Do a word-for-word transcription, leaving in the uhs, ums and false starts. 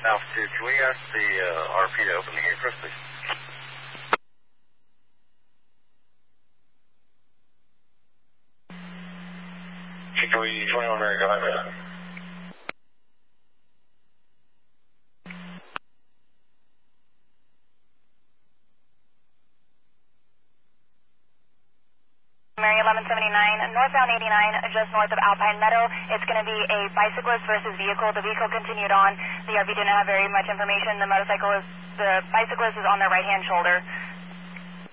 Altitude, can we ask the uh, R P to open the gate for us, please? Chicory twenty-one, Mary, go ahead. Mary eleven seventy-nine, northbound eighty-nine, just north of Alpine Meadow. It's going to be a bicyclist versus vehicle. The vehicle continued on. The R V didn't have very much information. The motorcycle is, the bicyclist is on their right-hand shoulder.